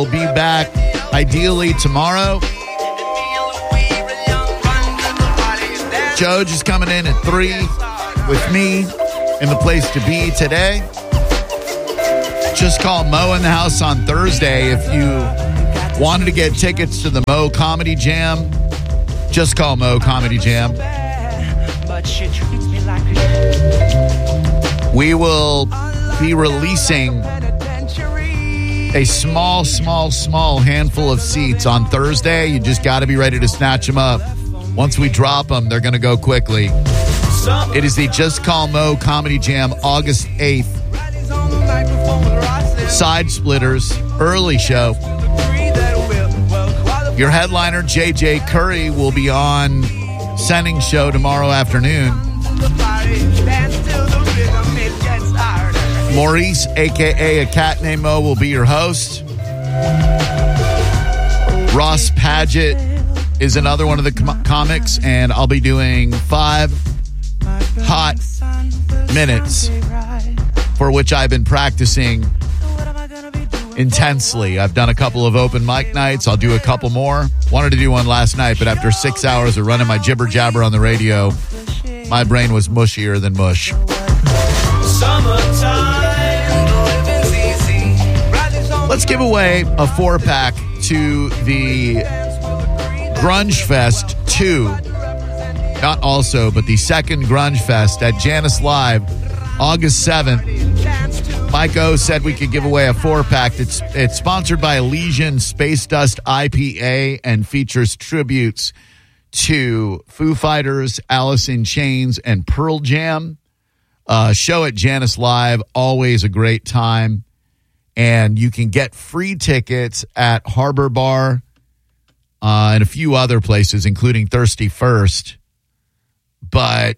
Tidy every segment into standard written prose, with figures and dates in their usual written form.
We'll be back ideally tomorrow. Joe just coming in at 3 with me in the place to be today. Just call Mo in the house on Thursday if you wanted to get tickets to the Mo Comedy Jam. Just call Mo Comedy Jam. We will be releasing a small handful of seats on Thursday. You just got to be ready to snatch them up. Once we drop them, they're going to go quickly. It is the Just Call Mo Comedy Jam, August 8th. Side Splitters, early show. Your headliner, JJ Curry, will be on Sending Show tomorrow afternoon. Maurice, a.k.a. A Cat Named Mo, will be your host. Ross Padgett is another one of the comics, and I'll be doing 5 hot minutes for which I've been practicing intensely. I've done a couple of open mic nights. I'll do a couple more. Wanted to do one last night, but after 6 hours of running my jibber jabber on the radio, my brain was mushier than mush. Let's give away a 4-pack to the Grunge Fest 2. Not also, but the second Grunge Fest at Janice Live, August 7th. Mike O said we could give away a 4-pack. It's sponsored by Elysian Space Dust IPA and features tributes to Foo Fighters, Alice in Chains, and Pearl Jam. Show at Janice Live, always a great time. And you can get free tickets at Harbor Bar and a few other places, including Thirsty First. But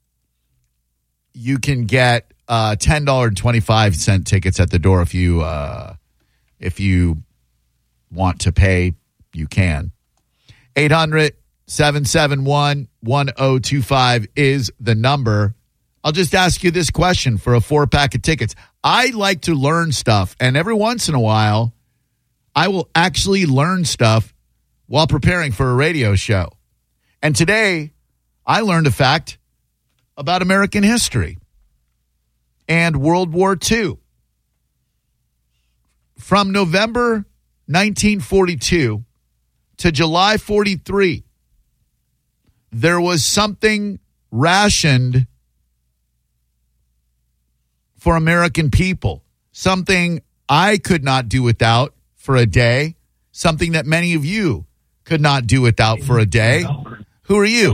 you can get $10.25 tickets at the door if you want to pay. You can. 800-771-1025 is the number. I'll just ask you this question for a 4-pack of tickets. I like to learn stuff, and every once in a while, I will actually learn stuff while preparing for a radio show. And today, I learned a fact about American history and World War II. From November 1942 to July 43, there was something rationed for American people, something I could not do without for a day, something that many of you could not do without for a day. Who are you?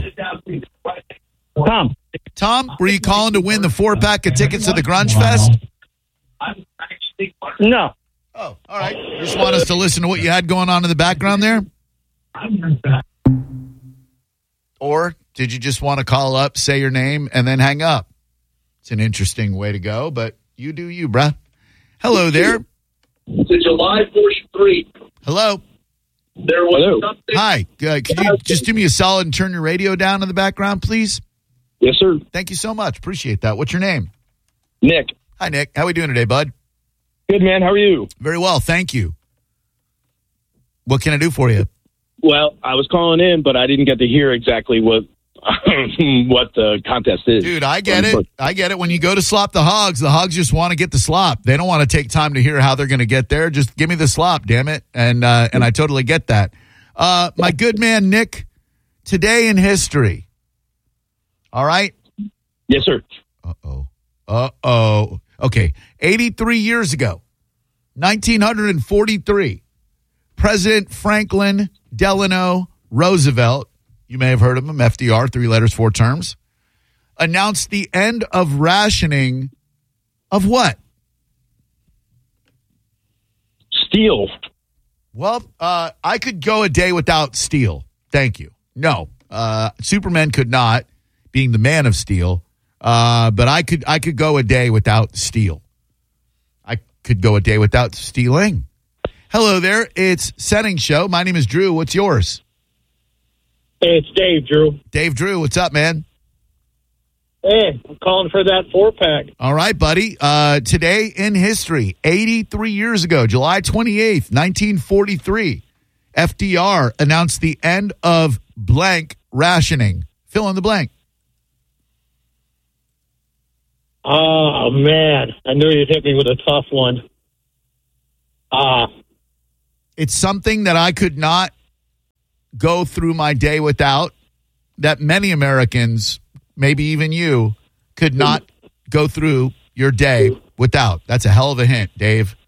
Tom, were you calling to win the 4-pack of tickets to the Grunge Fest? No. Oh, all right. You just want us to listen to what you had going on in the background there? Or did you just want to call up, say your name, and then hang up? It's an interesting way to go, but you do you, bruh. Hello there. To July 43. Hello. There was something. Hi. Could you just do me a solid and turn your radio down in the background, please? Yes, sir. Thank you so much. Appreciate that. What's your name? Nick. Hi, Nick. How we doing today, bud? Good, man. How are you? Very well. Thank you. What can I do for you? Well, I was calling in, but I didn't get to hear exactly what the contest is. Dude, I get it. I get it. When you go to slop the hogs just want to get the slop. They don't want to take time to hear how they're going to get there. Just give me the slop, damn it. And I totally get that. My good man, Nick, today in history. All right? Yes, sir. Uh-oh. Okay. 83 years ago, 1943, President Franklin Delano Roosevelt, you may have heard of him, FDR, 3 letters, 4 terms, announced the end of rationing of what? Steel. Well, I could go a day without steel. Thank you. No, Superman could not, being the man of steel, but I could go a day without steel. I could go a day without stealing. Hello there. It's Setting Show. My name is Drew. What's yours? Hey, it's Dave, Drew. Dave Drew, what's up, man? Hey, I'm calling for that 4-pack. All right, buddy. Today in history, 83 years ago, July 28th, 1943, FDR announced the end of blank rationing. Fill in the blank. Oh, man. I knew you'd hit me with a tough one. It's something that I could not go through my day without, that many Americans, maybe even you, could not go through your day without. That's a hell of a hint, Dave.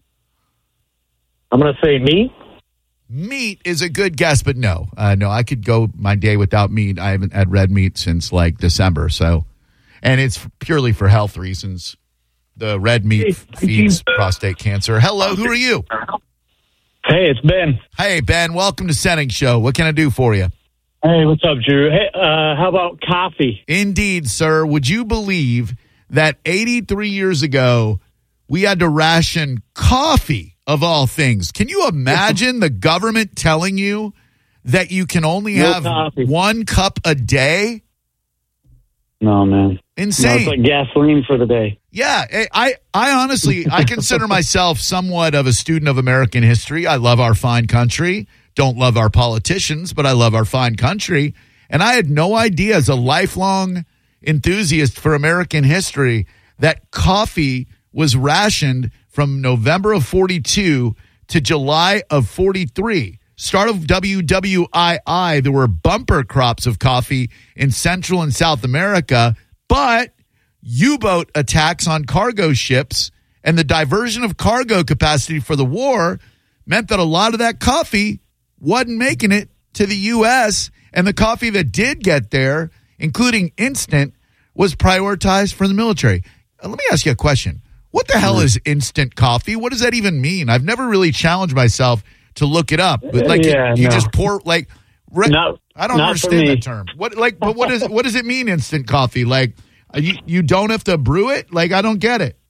I'm going to say meat. Meat is a good guess, but no. No, I could go my day without meat. I haven't had red meat since like December, so... And it's purely for health reasons. The red meat feeds prostate cancer. Hello, who are you? Hey, it's Ben. Hey, Ben, welcome to Setting Show. What can I do for you? Hey, what's up, Drew? Hey, how about coffee? Indeed, sir. Would you believe that 83 years ago, we had to ration coffee, of all things? Can you imagine the government telling you that you can only have coffee. 1 cup a day? No, man. Insane. No, it's like gasoline for the day. Yeah, I honestly, I consider myself somewhat of a student of American history. I love our fine country. Don't love our politicians, but I love our fine country. And I had no idea, as a lifelong enthusiast for American history, that coffee was rationed from November of 42 to July of 43. Start of WWII, there were bumper crops of coffee in Central and South America, but U-boat attacks on cargo ships and the diversion of cargo capacity for the war meant that a lot of that coffee wasn't making it to the U.S., and the coffee that did get there, including instant, was prioritized for the military. Let me ask you a question. What the hell is instant coffee? What does that even mean? I've never really challenged myself to look it up. But like you just pour I don't understand that term. But what does it mean, instant coffee? Like you don't have to brew it? Like, I don't get it.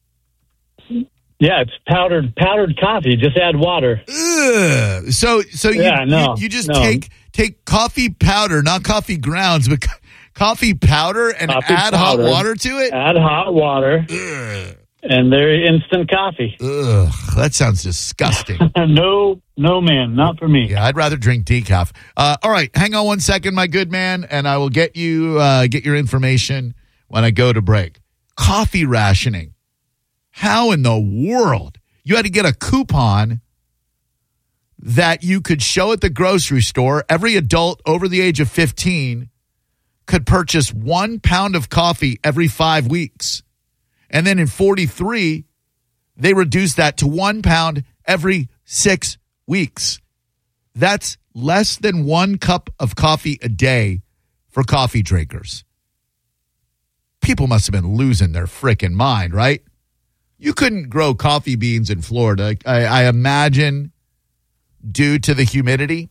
Yeah, it's powdered coffee. Just add water. Ugh. So you just take coffee powder, not coffee grounds, but coffee powder and add hot water to it? Add hot water. Ugh. And they're instant coffee. Ugh, that sounds disgusting. No, man, not for me. Yeah, I'd rather drink decaf. All right, hang on 1 second, my good man, and I will get your information when I go to break. Coffee rationing. How in the world? You had to get a coupon that you could show at the grocery store. Every adult over the age of 15 could purchase 1 pound of coffee every 5 weeks. And then in 43, they reduced that to 1 pound every 6 weeks. That's less than 1 cup of coffee a day for coffee drinkers. People must have been losing their frickin' mind, right? You couldn't grow coffee beans in Florida, I imagine, due to the humidity.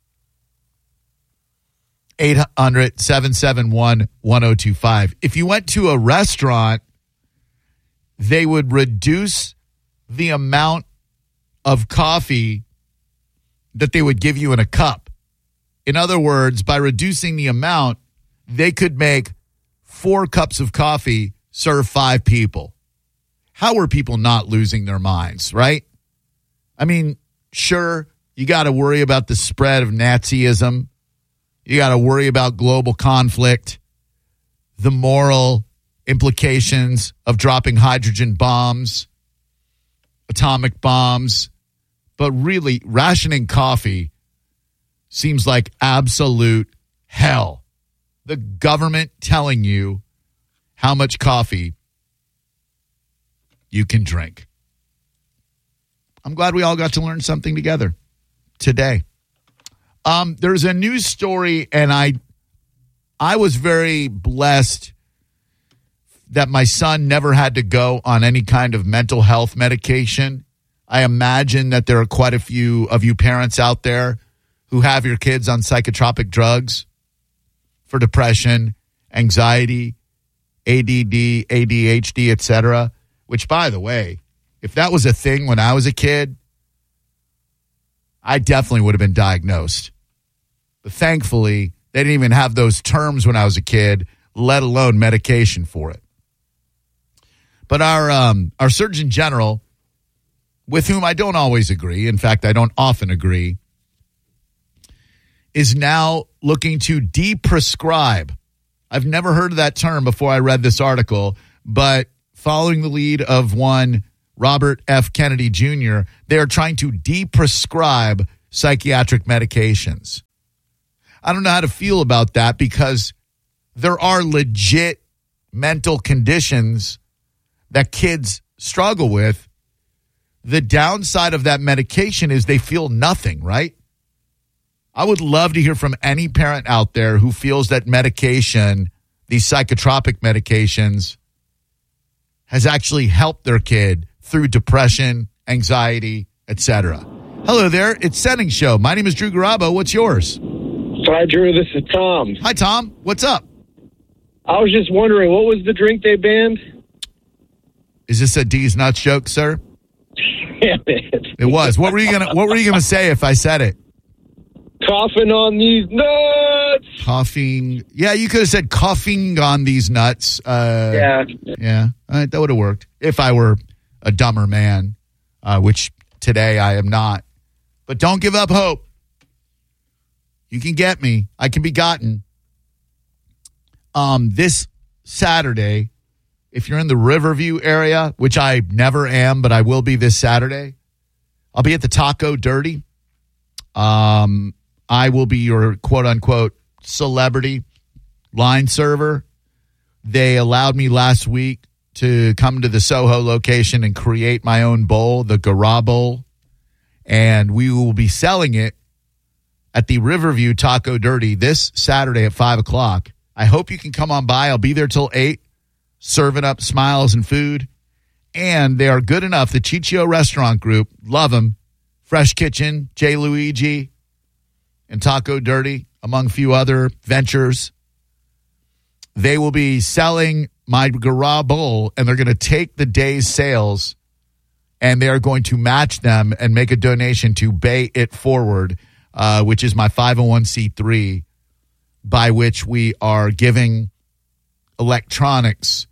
800-771-1025. If you went to a restaurant, they would reduce the amount of coffee that they would give you in a cup. In other words, by reducing the amount, they could make 4 cups of coffee serve 5 people. How are people not losing their minds, right? I mean, sure, you got to worry about the spread of Nazism. You got to worry about global conflict, the moral implications of dropping hydrogen bombs, atomic bombs. But really, rationing coffee seems like absolute hell. The government telling you how much coffee you can drink. I'm glad we all got to learn something together today. There's a news story, and I was very blessed that my son never had to go on any kind of mental health medication. I imagine that there are quite a few of you parents out there who have your kids on psychotropic drugs for depression, anxiety, ADD, ADHD, etc. Which, by the way, if that was a thing when I was a kid, I definitely would have been diagnosed. But thankfully, they didn't even have those terms when I was a kid, let alone medication for it. But our Surgeon General, with whom I don't always agree, in fact, I don't often agree, is now looking to deprescribe. I've never heard of that term before I read this article, but following the lead of one Robert F. Kennedy Jr., they are trying to deprescribe psychiatric medications. I don't know how to feel about that because there are legit mental conditions that kids struggle with. The downside of that medication is they feel nothing, right? I would love to hear from any parent out there who feels that medication, these psychotropic medications, has actually helped their kid through depression, anxiety, etc. Hello there. It's Setting Show. My name is Drew Garabo. What's yours? Hi, Drew. This is Tom. Hi, Tom. What's up? I was just wondering, what was the drink they banned? Is this a D's Nuts joke, sir? Damn it. It was. What were you gonna say if I said it? Coughing on these nuts. Coughing. Yeah, you could have said coughing on these nuts. Yeah. Yeah, that would have worked if I were a dumber man, which today I am not. But don't give up hope. You can get me. I can be gotten. This Saturday, if you're in the Riverview area, which I never am, but I will be this Saturday, I'll be at the Taco Dirty. I will be your quote-unquote celebrity line server. They allowed me last week to come to the Soho location and create my own bowl, the Garab Bowl, and we will be selling it at the Riverview Taco Dirty this Saturday at 5 o'clock. I hope you can come on by. I'll be there till 8, serving up smiles and food. And they are good enough. The Ciccio Restaurant Group, love them. Fresh Kitchen, J. Luigi, and Taco Dirty, among a few other ventures. They will be selling my Garab Bowl, and they're going to take the day's sales, and they are going to match them and make a donation to Bay It Forward, which is my 501c3, by which we are giving electronics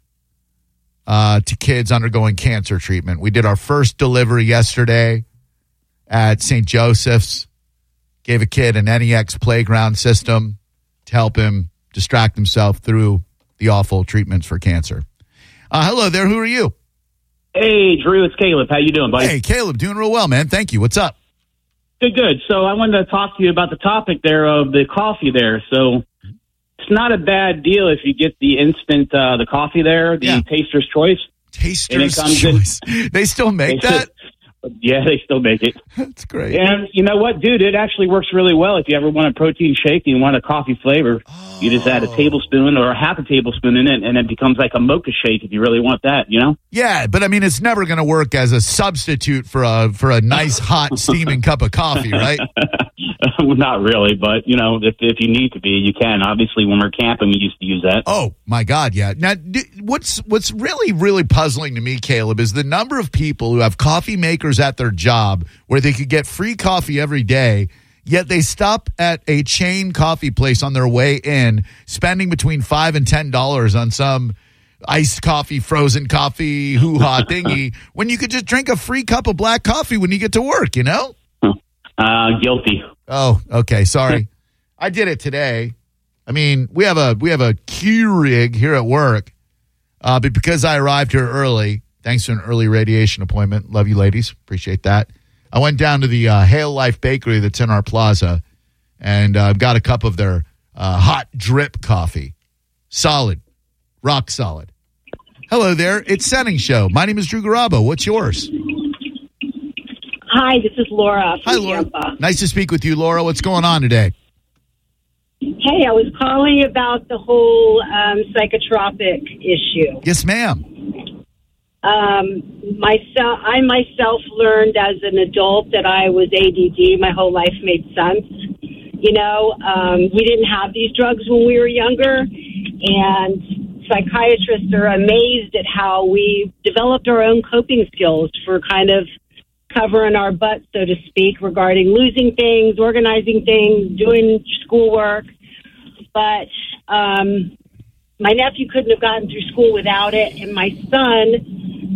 to kids undergoing cancer treatment. We did our first delivery yesterday at St. Joseph's. Gave a kid an NEX playground system to help him distract himself through the awful treatments for cancer. Hello there. Who are you? Hey, Drew. It's Caleb. How you doing, buddy? Hey, Caleb. Doing real well, man. Thank you. What's up? Good. So I wanted to talk to you about the topic there of the coffee there. So it's not a bad deal if you get the instant, the coffee there, the Taster's Choice. Taster's Choice. They still make that? Yeah, they still make it. That's great. And you know what, dude? It actually works really well. If you ever want a protein shake and you want a coffee flavor, you just add a tablespoon or half a tablespoon in it, and it becomes like a mocha shake if you really want that, you know? Yeah, but I mean, it's never going to work as a substitute for a nice, hot, steaming cup of coffee, right? Not really, but, you know, if you need to be, you can. Obviously, when we're camping, we used to use that. Oh, my God, yeah. Now, what's really, really puzzling to me, Caleb, is the number of people who have coffee makers at their job where they could get free coffee every day, yet they stop at a chain coffee place on their way in, spending between $5 and $10 on some iced coffee, frozen coffee, hoo-ha thingy, when you could just drink a free cup of black coffee when you get to work, you know? Guilty. Oh, okay. Sorry. I did it today. I mean, we have a Keurig here at work, but because I arrived here early, thanks to an early radiation appointment, love you ladies, appreciate that, I went down to the Hail Life Bakery that's in our plaza, and got a cup of their hot drip coffee. Solid. Rock solid. Hello there. It's Setting Show. My name is Drew Garabo. What's yours? Hi, this is Laura. Hi, Laura. Tampa. Nice to speak with you, Laura. What's going on today? Hey, I was calling about the whole psychotropic issue. Yes, ma'am. I myself learned as an adult that I was ADD. My whole life made sense. You know, we didn't have these drugs when we were younger, and psychiatrists are amazed at how we developed our own coping skills for kind of covering our butts, so to speak, regarding losing things, organizing things, doing schoolwork. But my nephew couldn't have gotten through school without it. And my son,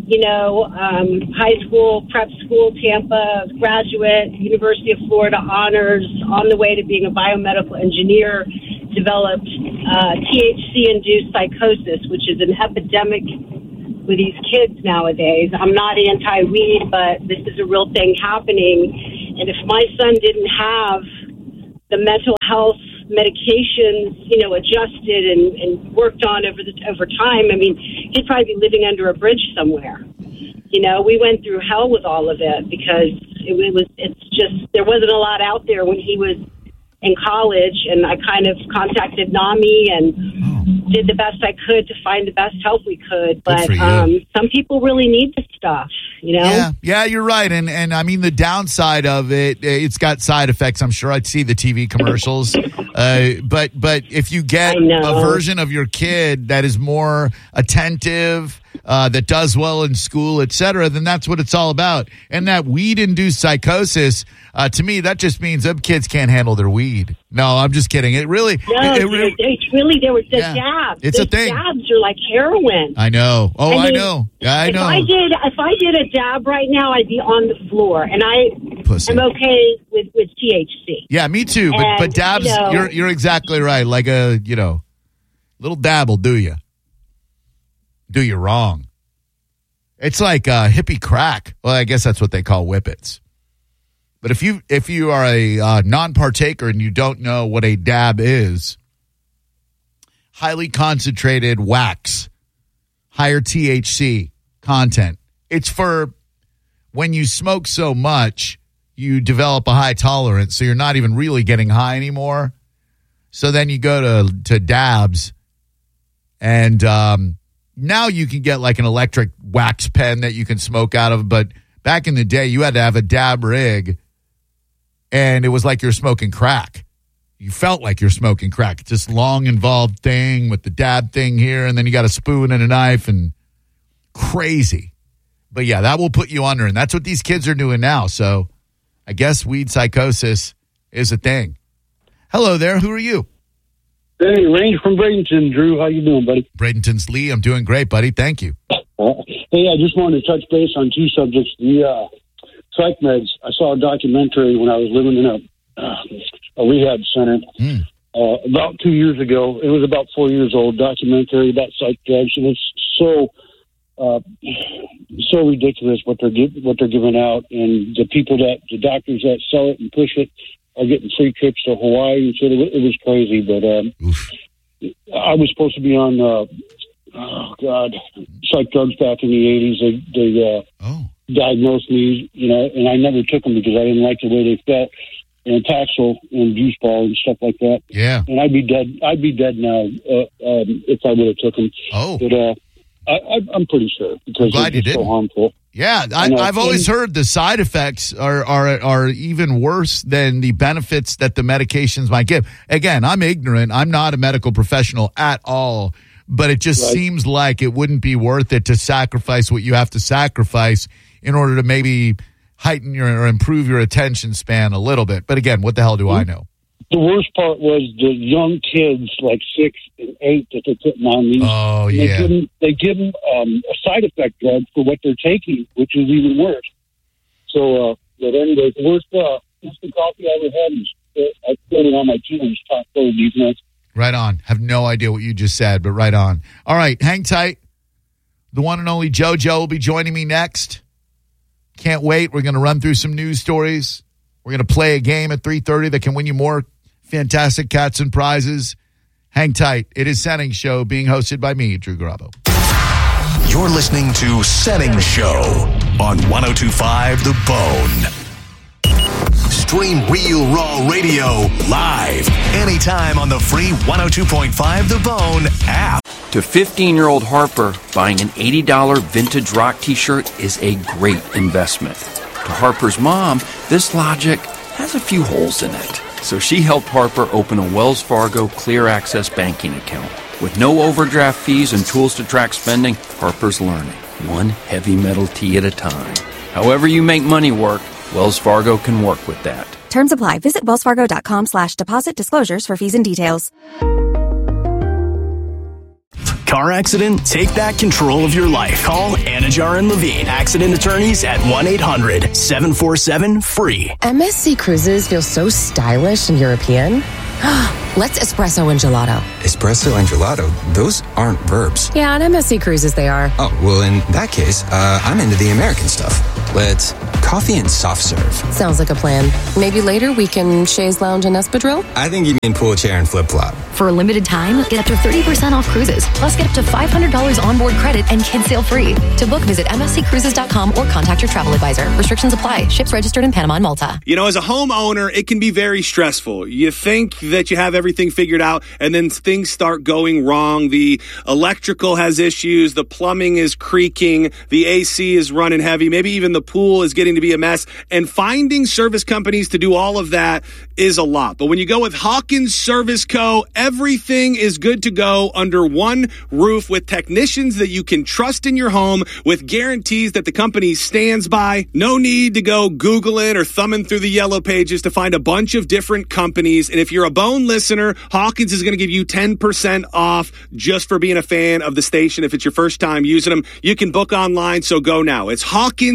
high school, prep school, Tampa, graduate, University of Florida honors, on the way to being a biomedical engineer, developed THC-induced psychosis, which is an epidemic with these kids nowadays. I'm not anti-weed, but this is a real thing happening. And if my son didn't have the mental health medications, adjusted and worked on over time, I mean, he'd probably be living under a bridge somewhere. We went through hell with all of it because there wasn't a lot out there when he was in college, and I kind of contacted NAMI and did the best I could to find the best help we could. But some people really need this stuff, Yeah, you're right. And I mean, the downside of it, it's got side effects. I'm sure I'd see the TV commercials. But if you get a version of your kid that is more attentive, that does well in school, et cetera, then that's what it's all about. And that weed-induced psychosis, to me, that just means them kids can't handle their weed. No, I'm just kidding. It really... it's really, there was the jabs. It's a thing. Jabs are like heroin. I know. Oh, I know. Yeah, I know. If I did a dab right now, I'd be on the floor. And I'm okay with THC. Yeah, me too. But dabs, you're exactly right. Like a, little dab will do you. Do you wrong. It's like hippie crack. Well, I guess that's what they call whippets. But if you are a non-partaker and you don't know what a dab is, highly concentrated wax, higher THC content. It's for when you smoke so much, you develop a high tolerance, so you're not even really getting high anymore. So then you go to dabs, and now you can get like an electric wax pen that you can smoke out of. But back in the day, you had to have a dab rig, and it was like you're smoking crack. You felt like you're smoking crack. It's this long, involved thing with the dab thing here, and then you got a spoon and a knife, and crazy. But yeah, that will put you under, and that's what these kids are doing now. So I guess weed psychosis is a thing. Hello there. Who are you? Hey, Range from Bradenton, Drew. How you doing, buddy? Bradenton's Lee. I'm doing great, buddy. Thank you. Hey, I just wanted to touch base on two subjects. The psych meds. I saw a documentary when I was living in a rehab center about 2 years ago. It was about 4 years old. Documentary about psych drugs, and it's so ridiculous what they're giving out, and the doctors that sell it and push it are getting free trips to Hawaii. And so it was crazy, but I was supposed to be on psych drugs back in the 80s. They diagnosed me, and I never took them because I didn't like the way they felt. And Paxil and Juice Ball and stuff like that. Yeah, and I'd be dead now if I would have took them. Oh, but I'm pretty sure because it's so harmful. Yeah, I've always heard the side effects are even worse than the benefits that the medications might give. Again, I'm ignorant. I'm not a medical professional at all, but it just seems like it wouldn't be worth it to sacrifice what you have to sacrifice in order to maybe heighten or improve your attention span a little bit. But again, what the hell do I know? The worst part was the young kids, like 6 and 8, that they're putting on these. Oh, yeah. They give them a side effect drug for what they're taking, which is even worse. So, but anyway, the worst instant coffee I ever had was I put it on my team's top goal defense. Right on. Have no idea what you just said, but right on. All right, hang tight. The one and only JoJo will be joining me next. Can't wait. We're going to run through some news stories. We're going to play a game at 3:30 that can win you more fantastic cats and prizes. Hang tight. It is Sennings Show being hosted by me, Drew Garabo. You're listening to Sennings Show on 102.5 The Bone. Stream Real Raw Radio live anytime on the free 102.5 The Bone app. To 15-year-old Harper, buying an $80 vintage rock t-shirt is a great investment. To Harper's mom, this logic has a few holes in it. So she helped Harper open a Wells Fargo Clear Access banking account. With no overdraft fees and tools to track spending, Harper's learning, one heavy metal tee at a time. However you make money work, Wells Fargo can work with that. Terms apply. Visit wellsfargo.com/deposit disclosures for fees and details. car accident? Take back control of your life. Call Anajar and Levine, accident attorneys at 1-800-747-FREE. MSC Cruises feels so stylish and European. Let's espresso and gelato. Espresso and gelato? Those aren't verbs. Yeah, on MSC Cruises they are. Oh, well, in that case, I'm into the American stuff. Let's coffee and soft serve. Sounds like a plan. Maybe later we can chaise lounge and espadrille? I think you mean pool chair and flip-flop. For a limited time, get up to 30% off cruises. Plus, get up to $500 onboard credit and kids sail free. To book, visit msccruises.com or contact your travel advisor. Restrictions apply. Ships registered in Panama and Malta. You know, as a homeowner, it can be very stressful. You think that you have everything figured out, and then things start going wrong. The electrical has issues. The plumbing is creaking. The AC is running heavy. Maybe even the pool is getting to be a mess. And finding service companies to do all of that is a lot. But when you go with Hawkins Service Co., everything is good to go under one roof with technicians that you can trust in your home with guarantees that the company stands by. No need to go Googling or thumbing through the yellow pages to find a bunch of different companies. And if you're a Bone listener, Hawkins is going to give you 10% off just for being a fan of the station. If it's your first time using them, you can book online, so go now. It's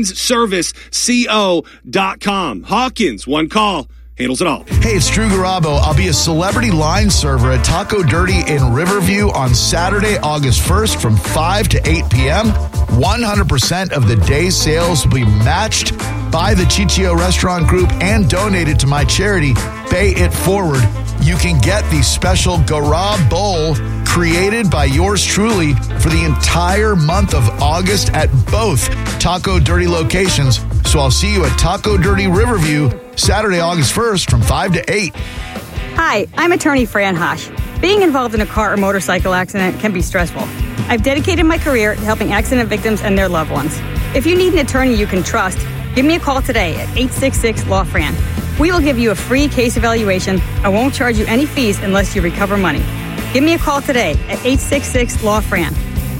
HawkinsServiceCo.com. Hawkins, one call handles it all. Hey, it's Drew Garabo. I'll be a celebrity line server at Taco Dirty in Riverview on Saturday, August 1st from 5 to 8 p.m. 100% of the day's sales will be matched by the Chichio Restaurant Group and donated to my charity, Pay It Forward. You can get the special Garab Bowl created by yours truly for the entire month of August at both Taco Dirty locations. So I'll see you at Taco Dirty Riverview Saturday, August 1st from 5 to 8. Hi, I'm attorney Fran Hosh. Being involved in a car or motorcycle accident can be stressful. I've dedicated my career to helping accident victims and their loved ones. If you need an attorney you can trust, give me a call today at 866-LAW-FRAN. We will give you a free case evaluation. I won't charge you any fees unless you recover money. Give me a call today at 866-LAW-FRAN,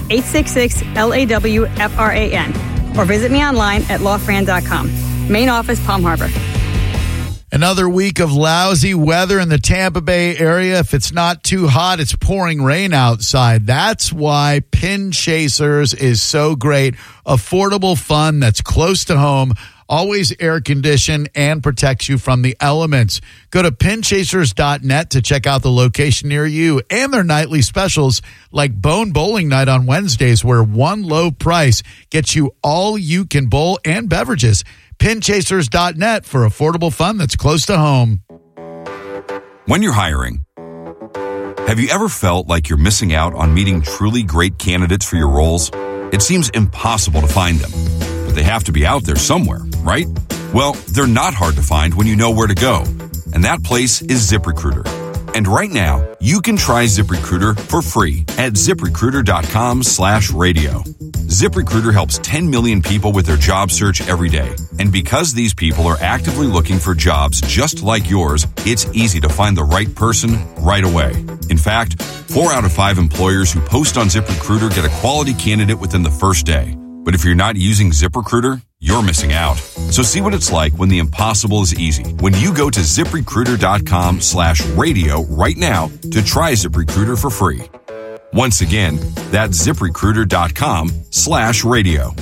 866-LAW-FRAN, or visit me online at lawfran.com. Main office, Palm Harbor. Another week of lousy weather in the Tampa Bay area. If it's not too hot, it's pouring rain outside. That's why Pin Chasers is so great. Affordable fun that's close to home, always air conditioned, and protects you from the elements. Go to pinchasers.net to check out the location near you and their nightly specials like Bone Bowling Night on Wednesdays, where one low price gets you all you can bowl and beverages. Pinchasers.net for affordable fun that's close to home. When you're hiring, have you ever felt like you're missing out on meeting truly great candidates for your roles? It seems impossible to find them, but they have to be out there somewhere, right? Well, they're not hard to find when you know where to go, and that place is ZipRecruiter. And right now, you can try ZipRecruiter for free at ZipRecruiter.com/radio. ZipRecruiter helps 10 million people with their job search every day. And because these people are actively looking for jobs just like yours, it's easy to find the right person right away. In fact, 4 out of 5 employers who post on ZipRecruiter get a quality candidate within the first day. But if you're not using ZipRecruiter, you're missing out. So see what it's like when the impossible is easy. When you go to ZipRecruiter.com/radio right now to try ZipRecruiter for free. Once again, that's ZipRecruiter.com/radio.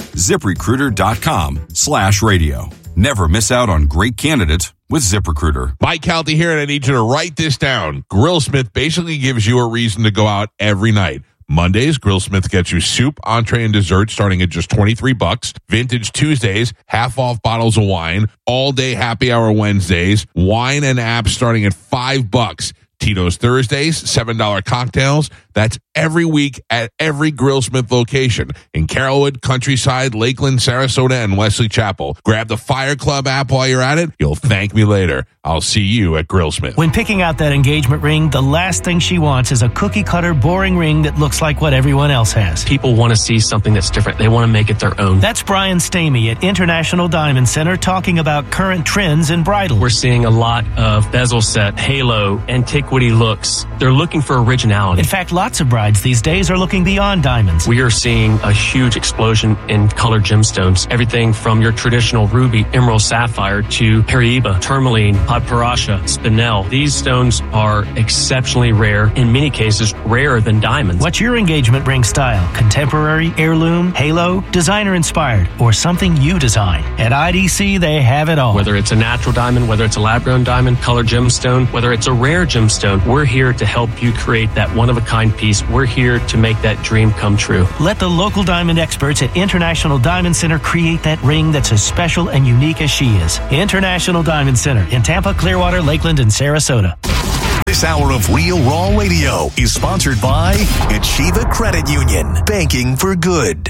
ZipRecruiter.com/radio. Never miss out on great candidates with ZipRecruiter. Mike Calty here, and I need you to write this down. Grillsmith basically gives you a reason to go out every night. Mondays, Grillsmith gets you soup, entree, and dessert starting at just $23. Vintage Tuesdays, half off bottles of wine. All day happy hour Wednesdays. Wine and apps starting at $5. Tito's Thursdays, $7 cocktails. That's every week at every Grillsmith location in Carrollwood, Countryside, Lakeland, Sarasota, and Wesley Chapel. Grab the Fire Club app while you're at it. You'll thank me later. I'll see you at Grillsmith. When picking out that engagement ring, the last thing she wants is a cookie-cutter, boring ring that looks like what everyone else has. People want to see something that's different. They want to make it their own. That's Brian Stamey at International Diamond Center talking about current trends in bridal. We're seeing a lot of bezel set, halo, antiquity looks. They're looking for originality. In fact, lots Lots of brides these days are looking beyond diamonds. We are seeing a huge explosion in colored gemstones. Everything from your traditional ruby, emerald, sapphire to Paraiba, tourmaline, Padparacha, spinel. These stones are exceptionally rare, in many cases rarer than diamonds. What's your engagement ring style? Contemporary, heirloom, halo, designer inspired, or something you design? At IDC, they have it all. Whether it's a natural diamond, whether it's a lab-grown diamond, colored gemstone, whether it's a rare gemstone, we're here to help you create that one-of-a-kind piece. We're here to make that dream come true. Let the local diamond experts at International Diamond Center create that ring that's as special and unique as she is. International Diamond Center in Tampa, Clearwater, Lakeland, and Sarasota. This hour of Real Raw Radio is sponsored by Achieva Credit Union. Banking for good.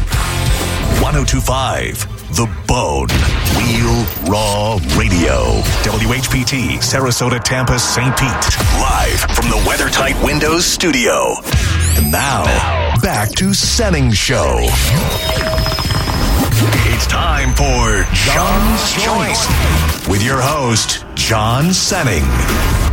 1025 The Bone. Real Raw Radio. WHPT, Sarasota, Tampa, St. Pete. Live from the WeatherTight Windows studio. And now, back to Senning Show. It's time for John's Choice with your host, John Senning.